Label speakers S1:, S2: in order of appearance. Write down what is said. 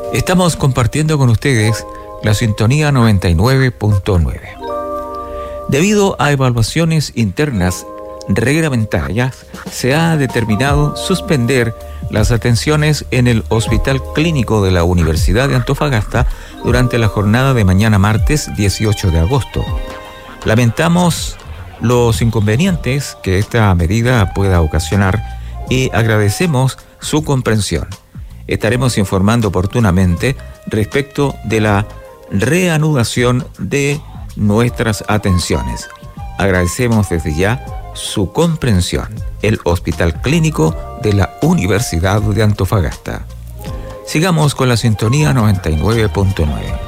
S1: Estamos compartiendo con ustedes la sintonía 99.9. Debido a evaluaciones internas reglamentarias, se ha determinado suspender las atenciones en el Hospital Clínico de la Universidad de Antofagasta durante la jornada de mañana martes 18 de agosto. Lamentamos los inconvenientes que esta medida pueda ocasionar y agradecemos su comprensión. Estaremos informando oportunamente respecto de la reanudación de nuestras atenciones. Agradecemos desde ya su comprensión. El Hospital Clínico de la Universidad de Antofagasta. Sigamos con la sintonía 99.9.